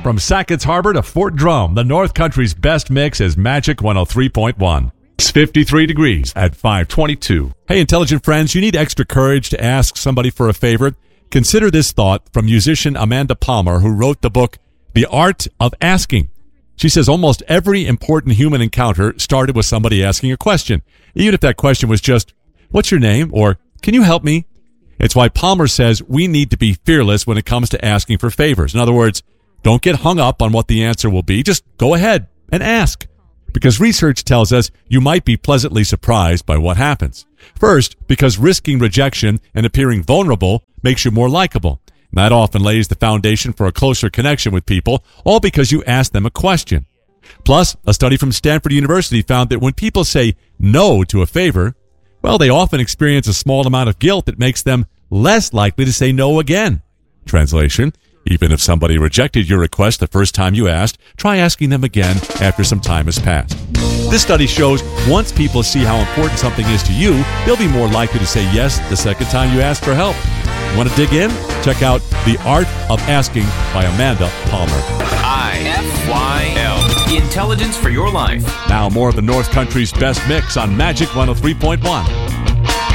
From Sackett's Harbor to Fort Drum, the North Country's best mix is Magic 103.1. It's 53 degrees at 522. Hey, intelligent friends, you need extra courage to ask somebody for a favor? Consider this thought from musician Amanda Palmer, who wrote the book, The Art of Asking. She says almost every important human encounter started with somebody asking a question, even if that question was just, "What's your name?" or "Can you help me?" It's why Palmer says we need to be fearless when it comes to asking for favors. In other words, don't get hung up on what the answer will be. Just go ahead and ask. Because research tells us you might be pleasantly surprised by what happens. First, because risking rejection and appearing vulnerable makes you more likable. That often lays the foundation for a closer connection with people, all because you ask them a question. Plus, a study from Stanford University found that when people say no to a favor, well, they often experience a small amount of guilt that makes them less likely to say no again. Translation: even if somebody rejected your request the first time you asked, try asking them again after some time has passed. This study shows once people see how important something is to you, they'll be more likely to say yes the second time you ask for help. Want to dig in? Check out The Art of Asking by Amanda Palmer. IFYL. Intelligence for your life. Now more of the North Country's best mix on Magic 103.1.